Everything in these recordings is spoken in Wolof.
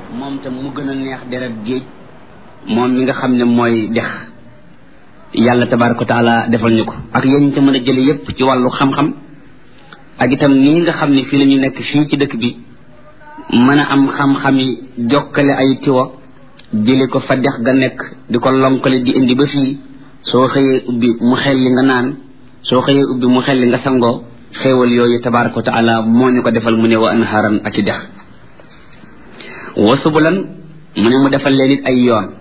moom tam mu gën a neex deret géej moom mi nga xam ne mooy dex yàlla tabaaraka wa taala defal ñu ko ak yéen ca mën a jële yépp ci wàllu xam-xam ak itam nii nga xam ne fii la ñu nekk fii ci dëkk bi mën a am xam-xam yi jokkale ay tiwa jële ko fa dex ga nekk di ko lonkale di indi ba fii soo xëyee ubbi mu xel li nga naan soo xëyee ubbi mu xel li nga sangoo xéewal yooyu tabaaraka wa taala moo ñu ko defal mu ne wa anhaaran ak i dex wa subulan mu ne mu defal leen it ay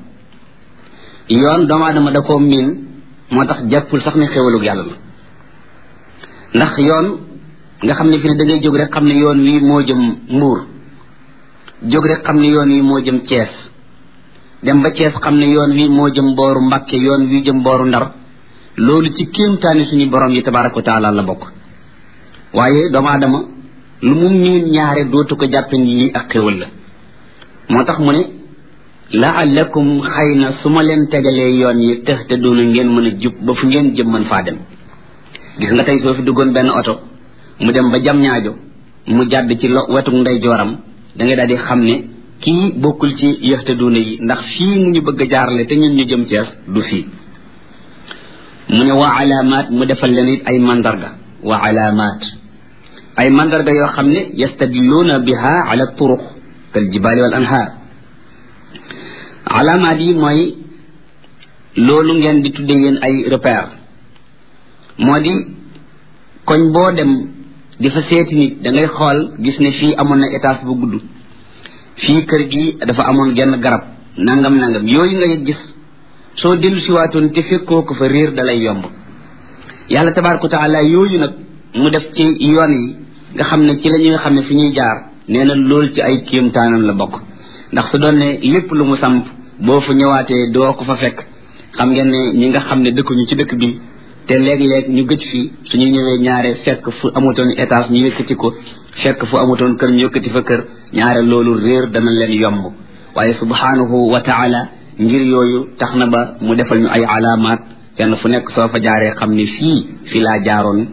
yoon doomu aadama da koo miin moo tax jàppul sax ne xéewalug yàlla la ndax yoon nga xam ne fi ne da ngay jóg rek xam ne yoon wi moo jëm Mbuur jóg rek xam ne yoon wi moo jëm Cees dem ba Cees xam ne yoon wi moo jëm booru Mbàkke yoon wi jëm booru Ndar loolu ci kéemtaani suñu borom yi tabaaraka wa taala la bokk waaye doomu aadama lu mu miin ñaare dootu ko jàppe ni lii ak xéwal la moo tax mu ne la'allakum xëy na su ma leen tegalee yoon yi tahtaduuna ngeen mën a jub ba fu ngeen jëm mën faa dem gis nga tey soo fi duggoon benn oto mu dem ba jam ñaajo mu jàdd ci wetu ndey jooram da ngay daal di xam ne kii bokkul ci yahtaduuna yi ndax fii mu ñu bëgg a jaarale te ñun ñu jëm Cees du fii mu ne wa alaamaat mu defal leen it ay mandarga wa alaamaat ay mandarga yoo xam ne yastadilluuna biha ala turuq kal jibaali wal anhaar alaamaat yi mooy loolu ngeen di tudde yéen ay repère moo di koñ boo dem di fa seeti nit da ngay xool gis ne fii amoon na étage bu gudd fii kër gi dafa amoon genn garab nangam yooyu ngay gis soo dellu si waatoon te fekkoo ko fa réer dalay yomb yàlla tabaaraka wa taala yooyu nag mu def ci yoon yi nga xam ne ci la ñuy xam ne fi ñuy jaar nee na loolu ci ay kéemtaanam la bokk ndax su doon ne lépp lu mu samp boo fa ñëwaatee doo ko fa fekk xam ngeen ne ñi nga xam ne dëkkuñu ci dëkk bi te léeg-léeg ñu gëj fi suñu ñëwee ñaare fekk fu amutoon étage ñu yëkkati ko fekk fu amutoon kër ñu yëkkati fa kër ñaare loolu réer dana leen yomb waaye subhanahu wa taala ngir yooyu tax na ba mu defal ñu ay alaamaat fenn fu nekk soo fa jaaree xam ne fii laa jaaroon